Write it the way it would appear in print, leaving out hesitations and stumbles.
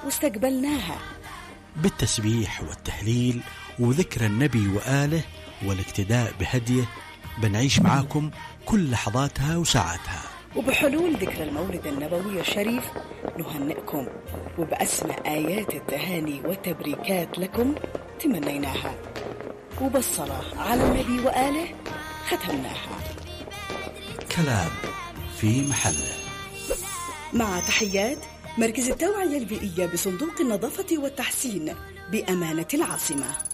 واستقبلناها بالتسبيح والتهليل وذكر النبي وآله والاقتداء بهديه. بنعيش معاكم كل لحظاتها وساعاتها. وبحلول ذكرى المولد النبوي الشريف نهنئكم وبأسمى آيات التهاني والتبريكات لكم تمنيناها، وبالصلاة على النبي وآله ختمناها. كلام في محله. مع تحيات مركز التوعية البيئية بصندوق النظافة والتحسين بأمانة العاصمة.